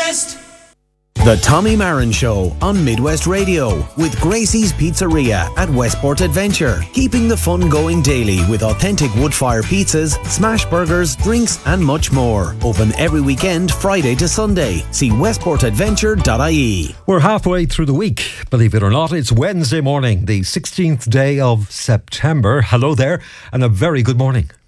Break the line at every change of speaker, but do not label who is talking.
Midwest.
The Tommy Marin Show on Midwest Radio with Gracie's Pizzeria at Westport Adventure. Keeping the fun going daily with authentic wood-fire pizzas, smash burgers, drinks and much more. Open every weekend, Friday to Sunday. See westportadventure.ie.
We're halfway through the week. Believe it or not, it's Wednesday morning, the 16th day of September. Hello there and a very good morning.